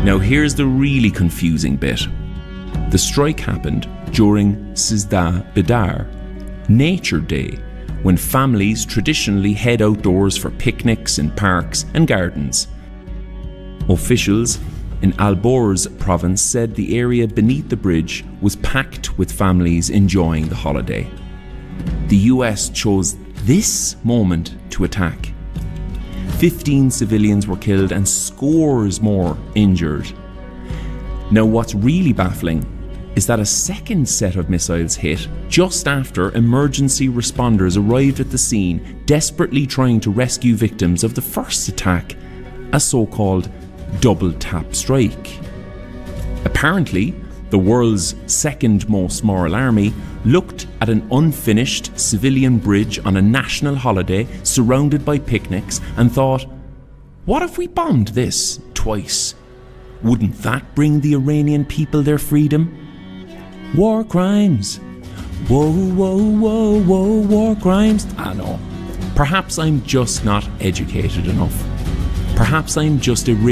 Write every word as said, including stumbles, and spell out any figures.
Now here's the really confusing bit. The strike happened during Sizdah Bedar, Nature Day, when families traditionally head outdoors for picnics in parks and gardens. Officials in Al-Borz province said the area beneath the bridge was packed with families enjoying the holiday. The U S chose this moment to attack. Fifteen civilians were killed and scores more injured. Now what's really baffling is that a second set of missiles hit just after emergency responders arrived at the scene, desperately trying to rescue victims of the first attack, a so-called double tap strike. Apparently, the world's second most moral army looked at an unfinished civilian bridge on a national holiday surrounded by picnics and thought, what if we bombed this twice? Wouldn't that bring the Iranian people their freedom? War crimes. Whoa, whoa, whoa, whoa, war crimes. I know. Perhaps I'm just not educated enough. Perhaps I'm just a